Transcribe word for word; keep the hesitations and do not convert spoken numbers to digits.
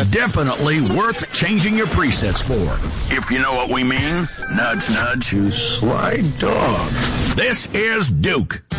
definitely worth changing your presets for. If you know what we mean. Nudge, nudge. You sly dog. This is Duke.